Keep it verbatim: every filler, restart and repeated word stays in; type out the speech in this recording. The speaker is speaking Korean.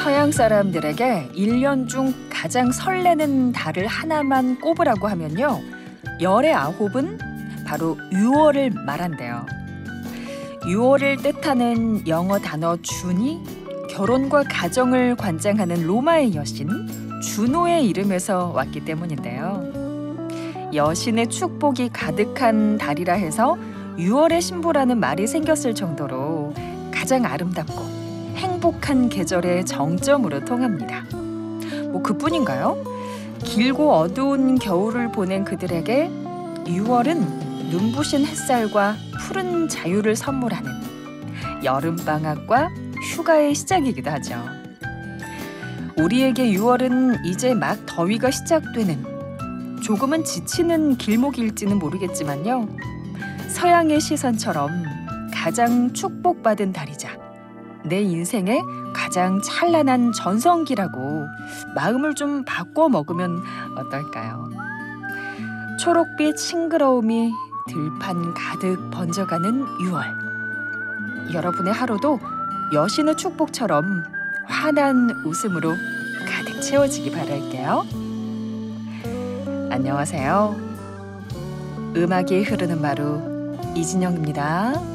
서양 사람들에게 일 년 중 가장 설레는 달을 하나만 꼽으라고 하면요. 열의 아홉은 바로 유월을 말한대요. 유월을 뜻하는 영어 단어 준이 결혼과 가정을 관장하는 로마의 여신 주노의 이름에서 왔기 때문인데요. 여신의 축복이 가득한 달이라 해서 유월의 신부라는 말이 생겼을 정도로 가장 아름답고 행복한 계절의 정점으로 통합니다. 뭐 그뿐인가요? 길고 어두운 겨울을 보낸 그들에게 유월은 눈부신 햇살과 푸른 자유를 선물하는 여름방학과 휴가의 시작이기도 하죠. 우리에게 유월은 이제 막 더위가 시작되는 조금은 지치는 길목일지는 모르겠지만요. 서양의 시선처럼 가장 축복받은 달이자 내 인생의 가장 찬란한 전성기라고 마음을 좀 바꿔 먹으면 어떨까요? 초록빛 싱그러움이 들판 가득 번져가는 유월. 여러분의 하루도 여신의 축복처럼 환한 웃음으로 가득 채워지기 바랄게요. 안녕하세요. 음악이 흐르는 마루 이진영입니다.